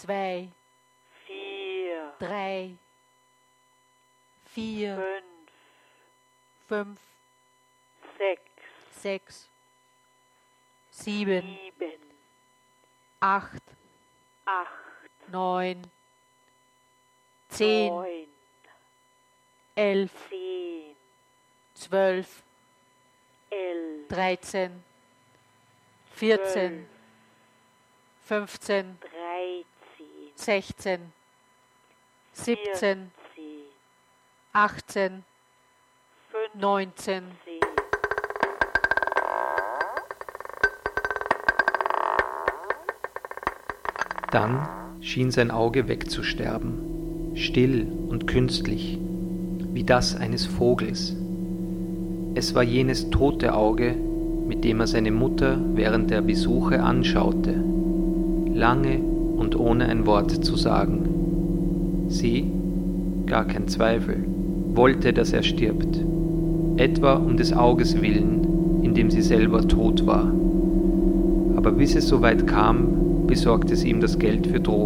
2, 4, 3, 4, 5, 5, 6, 6, 7, 7, 8, 8, 9, 10, 9, 11, 10, 12, 11, 13, 14, 12, 15, 13, 16, 17, 14, 18, 15, 19, Dann schien sein Auge wegzusterben, still und künstlich, wie das eines Vogels. Es war jenes tote Auge, mit dem er seine Mutter während der Besuche anschaute, lange und ohne ein Wort zu sagen. Sie, gar kein Zweifel, wollte, dass er stirbt, etwa um des Auges willen, in dem sie selber tot war. Aber bis es soweit kam, besorgte sie ihm das Geld für Drogen.